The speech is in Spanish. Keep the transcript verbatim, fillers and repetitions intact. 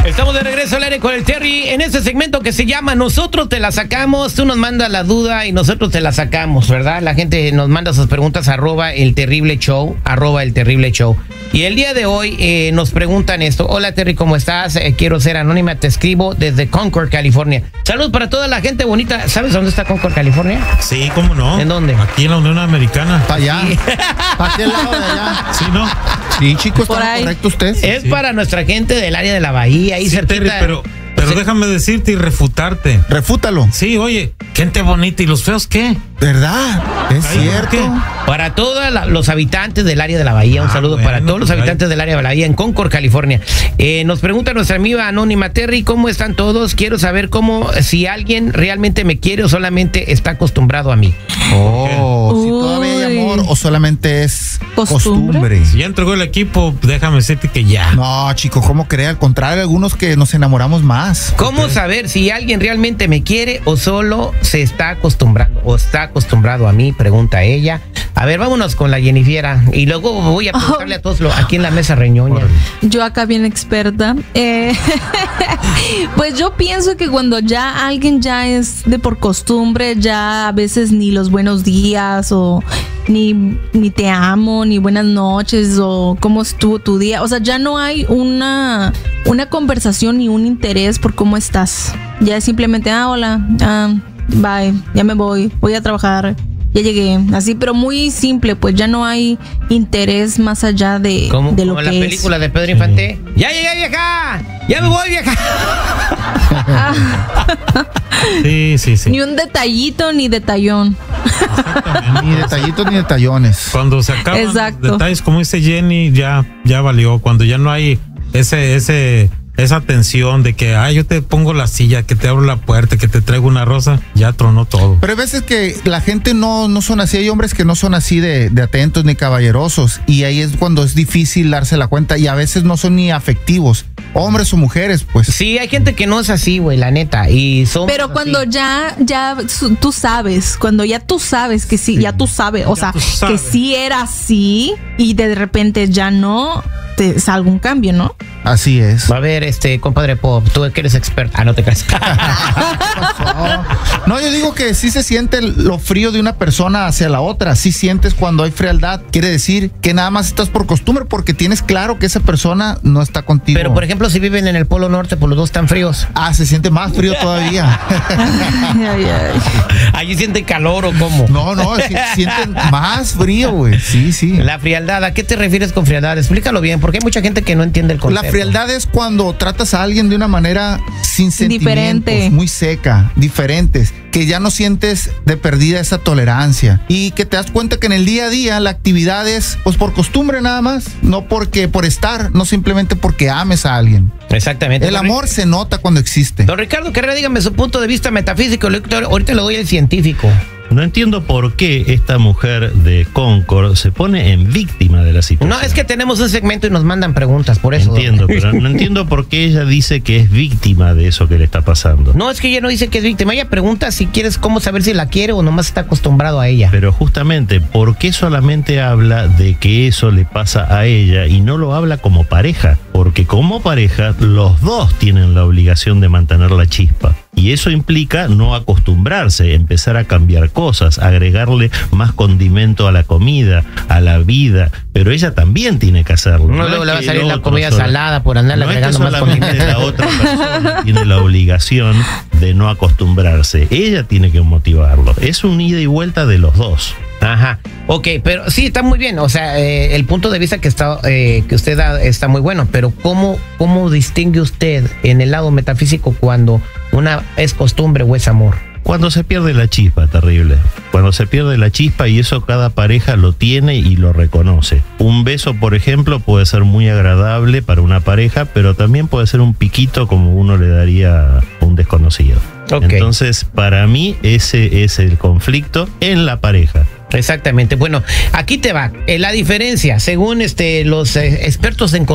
Estamos de regreso al aire con el Terry en este segmento que se llama Nosotros te la sacamos. Tú nos mandas la duda y nosotros te la sacamos, ¿verdad? La gente nos manda sus preguntas arroba el terrible show, arroba el terrible show. Y el día de hoy eh, nos preguntan esto. Hola Terry, ¿cómo estás? Eh, quiero ser anónima, te escribo desde Concord, California. Saludos para toda la gente bonita. ¿Sabes dónde está Concord, California? Sí, ¿cómo no? ¿En dónde? Aquí en la Unión Americana. Para allá. Sí. Para aquel lado de allá. Sí, ¿no? Sí, chicos, Por ¿está ahí. correcto usted? Es sí. para nuestra gente del área de la bahía, ahí Sí, cerquita. Terry, pero, pero Sí. déjame decirte y refutarte. Refútalo. Sí, oye, gente bonita, ¿y los feos qué? ¿Verdad? Es Ay, cierto. ¿qué? Para todos la, los habitantes del área de la bahía, un Ah, saludo bueno, para todos los pues, habitantes ahí. del área de la bahía en Concord, California. Eh, nos pregunta nuestra amiga anónima Terry, ¿cómo están todos? Quiero saber cómo, si alguien realmente me quiere o solamente está acostumbrado a mí. Oh, si todavía hay Uy. amor o solamente es ¿Costumbre? costumbre. Si ya entregó el equipo, déjame decirte que ya. No, chico, ¿cómo cree? Al contrario, algunos que nos enamoramos más. ¿Cómo saber si alguien realmente me quiere o solo se está acostumbrando o está acostumbrado a mí? Pregunta ella. A ver, vámonos con la Jennifiera y luego voy a preguntarle a todos lo, aquí en la mesa reñoña. Yo acá bien experta. Eh, pues yo pienso que cuando ya alguien ya es de por costumbre, ya a veces ni los buenos días o ni, ni te amo, ni buenas noches o cómo estuvo tu día. O sea, ya no hay una, una conversación ni un interés por cómo estás. Ya es simplemente, ah, hola, ah, bye, ya me voy, voy a trabajar. Ya llegué, así, pero muy simple, pues ya no hay interés más allá de, Como, de lo como que la es. película de Pedro Infante. ¡Ya llegué, vieja! ¡Ya me voy, vieja! Sí, sí, sí. Ni un detallito ni detallón. Ni detallitos ni detallones. Cuando se acaban Exacto. los detalles, como dice Jenny, ya, ya valió. Cuando ya no hay ese, ese, esa tensión de que, ay, yo te pongo la silla, que te abro la puerta, que te traigo una rosa, ya tronó todo. Pero hay veces que la gente no, no son así, hay hombres que no son así de, de atentos ni caballerosos, y ahí es cuando es difícil darse la cuenta, y a veces no son ni afectivos, hombres o mujeres, pues. Sí, hay gente que no es así, güey, la neta. Y son Pero cuando así. ya, ya su- tú sabes, cuando ya tú sabes que sí, ya tú sabes, o Ya sea, tú que sabes. sí era así y de repente ya no, te salga un cambio, ¿no? Así es. A ver, este, compadre Pop, tú que eres experto. Ah, no te creas. No, yo digo que sí se siente lo frío de una persona hacia la otra. Sí sientes cuando hay frialdad. Quiere decir que nada más estás por costumbre porque tienes claro que esa persona no está contigo. Pero, por ejemplo, si viven en el Polo Norte, pues los dos están fríos. Ah, se siente más frío todavía. Ay, ay, ay. ¿Allí sienten calor o cómo? No, no, si- sienten más frío, güey. Sí, sí. La frialdad, ¿a qué te refieres con frialdad? Explícalo bien, porque hay mucha gente que no entiende el concepto. La frialdad es cuando tratas a alguien de una manera sin sentimientos, Diferente. muy seca, diferentes, que ya no sientes de perdida esa tolerancia y que te das cuenta que en el día a día la actividad es pues por costumbre nada más, no porque por estar, no simplemente porque ames a alguien. Exactamente. El Don amor Ric- se nota cuando existe. Don Ricardo Carrera, dígame su punto de vista metafísico. Ahorita le doy el científico. No entiendo por qué esta mujer de Concord se pone en víctima de la situación. No, es que tenemos un segmento y nos mandan preguntas, por eso. Entiendo, pero no entiendo por qué ella dice que es víctima de eso que le está pasando. No, es que ella no dice que es víctima. Ella pregunta si quieres cómo saber si la quiere o nomás está acostumbrado a ella. Pero justamente, ¿por qué solamente habla de que eso le pasa a ella y no lo habla como pareja? Porque como pareja, los dos tienen la obligación de mantener la chispa. Y eso implica no acostumbrarse, empezar a cambiar cosas, agregarle más condimento a la comida, a la vida. Pero ella también tiene que hacerlo. No, es luego le va a que salir el la otro comida solo- salada por andarle No es que agregando más solamente condimento. la otra persona tiene la obligación de no acostumbrarse. Ella tiene que motivarlo. Es un ida y vuelta de los dos. Ajá, ok, pero sí, está muy bien, o sea, eh, el punto de vista que está eh, que usted da está muy bueno, pero ¿cómo, ¿cómo distingue usted en el lado metafísico cuando una es costumbre o es amor? Cuando se pierde la chispa, terrible. Cuando se pierde la chispa, y eso cada pareja lo tiene y lo reconoce. Un beso, por ejemplo, puede ser muy agradable para una pareja, pero también puede ser un piquito como uno le daría a un desconocido. Ok. Entonces, para mí, ese es el conflicto en la pareja. Exactamente, bueno, aquí te va, eh, la diferencia, según este los eh, expertos en